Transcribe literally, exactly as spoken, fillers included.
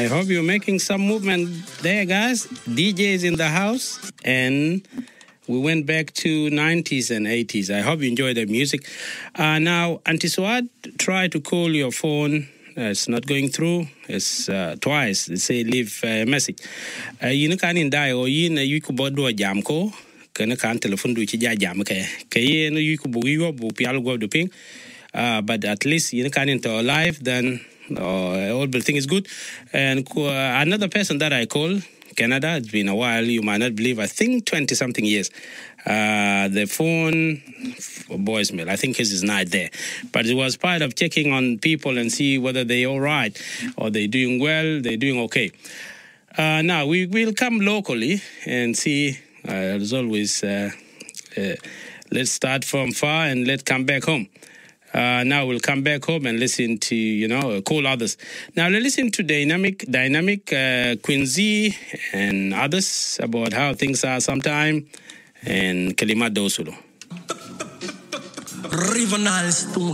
hope you're making some movement there, guys. D Js in the house, and we went back to nineties and eighties. I hope you enjoy the music. Uh, now, Auntie Suad, try to call your phone. Uh, it's not going through. It's uh, twice. They say leave a message. You know, can in die or you know you could bodo jam ko. Can can telephone do chija jam ke. Ke no you could bu you bu pialo go do ping. Uh, but at least you know can into live then. Uh, all the thing is good. And uh, another person that I call. Canada, it's been a while, you might not believe, I think twenty-something years. Uh, the phone, voicemail, I think his is not there. But it was part of checking on people and see whether they're all right, or they're doing well, they're doing okay. Uh, now, we will come locally and see, uh, as always, uh, uh, let's start from far and let's come back home. Uh, now we'll come back home and listen to, you know, call others. Now let's listen to Dynamic, Dynamic, uh, Quincy and others about how things are sometime, and Kalima Dosulo.